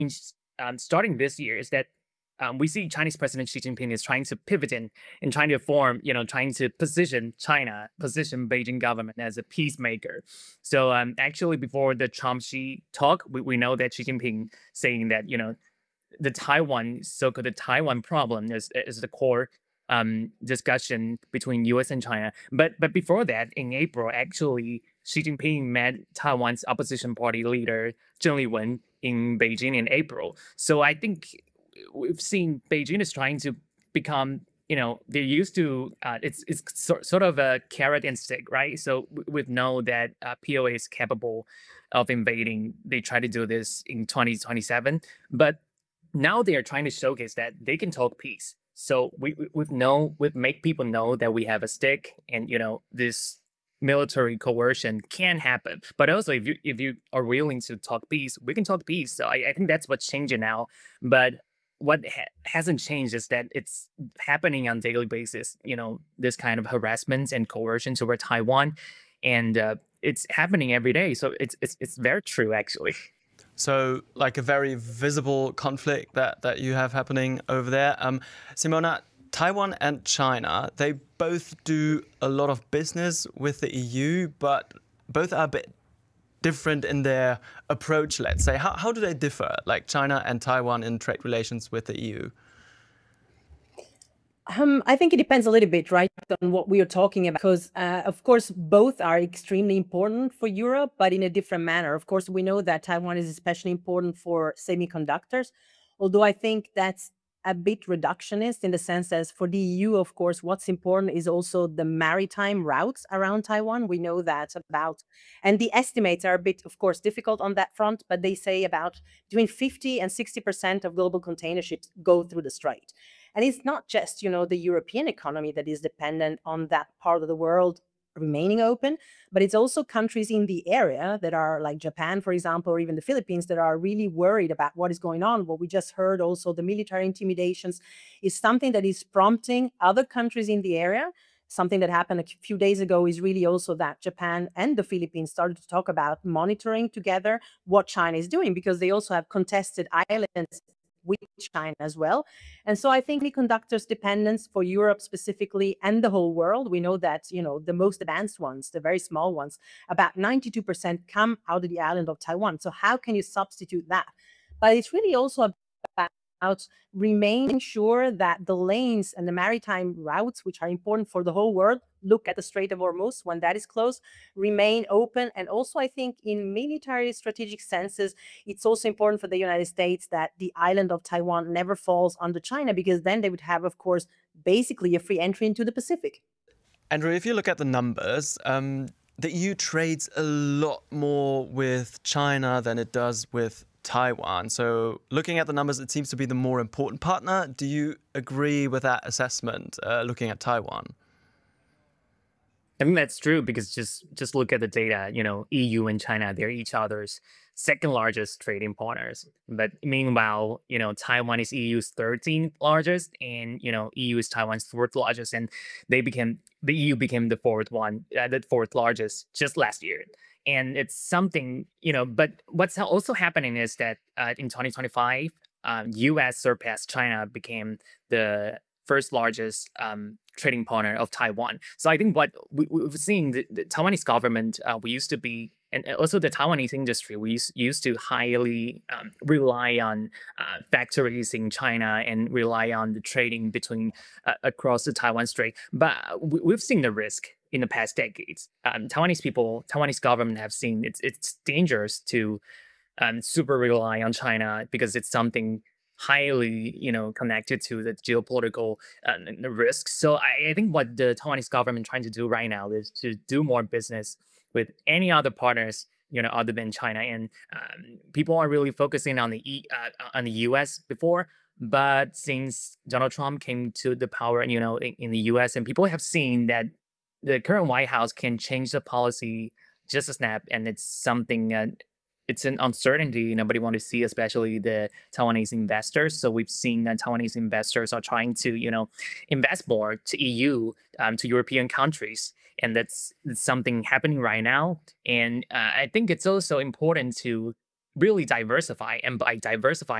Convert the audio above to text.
starting this year is that we see Chinese President Xi Jinping is trying to pivot in and trying to form, trying to position Beijing government as a peacemaker. So actually, before the Trump Xi talk, we know that Xi Jinping saying that the Taiwan, so-called the Taiwan problem is the core discussion between U.S. and China. But before that, in April, actually, Xi Jinping met Taiwan's opposition party leader Zheng Liwen in Beijing in April. So I think we've seen Beijing is trying to become. They're used to it's sort of a carrot and stick, right? So we know that POA is capable of invading. They try to do this in 2027, but now they are trying to showcase that they can talk peace. So we've make people know that we have a stick, and this military coercion can happen. But also, if you are willing to talk peace, we can talk peace. So I think that's what's changing now. But what hasn't changed is that it's happening on daily basis. This kind of harassment and coercion toward Taiwan, and it's happening every day. So it's very true, actually. So, like a very visible conflict that you have happening over there. Simona, Taiwan and China, they both do a lot of business with the EU, but both are a bit different in their approach, let's say. How do they differ, like China and Taiwan in trade relations with the EU? I think it depends a little bit, right, on what we are talking about, because of course both are extremely important for Europe, but in a different manner. Of course, we know that Taiwan is especially important for semiconductors, although I think that's a bit reductionist in the sense that for the EU, of course, what's important is also the maritime routes around Taiwan. We know that about, and the estimates are a bit, of course, difficult on that front, but they say about between 50 and 60% of global container ships go through the strait. And it's not just, the European economy that is dependent on that part of the world remaining open, but it's also countries in the area that are like Japan, for example, or even the Philippines that are really worried about what is going on. What we just heard also, the military intimidations is something that is prompting other countries in the area. Something that happened a few days ago is really also that Japan and the Philippines started to talk about monitoring together what China is doing, because they also have contested islands with China as well. And so I think semiconductors dependence for Europe specifically and the whole world, we know that, the most advanced ones, the very small ones, about 92% come out of the island of Taiwan. So how can you substitute that? But it's really also about remaining sure that the lanes and the maritime routes, which are important for the whole world, look at the Strait of Hormuz when that is closed, remain open. And also, I think in military strategic senses, it's also important for the United States that the island of Taiwan never falls under China, because then they would have, of course, basically a free entry into the Pacific. Andrew, if you look at the numbers, the EU trades a lot more with China than it does with Taiwan. So looking at the numbers, it seems to be the more important partner. Do you agree with that assessment, looking at Taiwan? I think that's true, because just look at the data. EU and China, they're each other's second largest trading partners. But meanwhile, Taiwan is EU's 13th largest, and EU is Taiwan's fourth largest, and the EU became the fourth largest just last year. And it's something, but what's also happening is that in 2025, US surpassed China, became the first largest trading partner of Taiwan. So I think what we've seen, the Taiwanese government, we used to be, and also the Taiwanese industry, we used to highly rely on factories in China and rely on the trading between across the Taiwan Strait. But we've seen the risk in the past decades. Taiwanese government have seen it's dangerous to super rely on China, because it's something highly connected to the geopolitical risks. So I think what the Taiwanese government trying to do right now is to do more business with any other partners other than China. And people are really focusing on the US before, but since Donald Trump came to the power, in the US, and people have seen that the current White House can change the policy just a snap, and it's something. It's an uncertainty nobody want to see, especially the Taiwanese investors. So we've seen that Taiwanese investors are trying to, invest more to EU, to European countries, and that's something happening right now. And I think it's also important to really diversify. And by diversifying,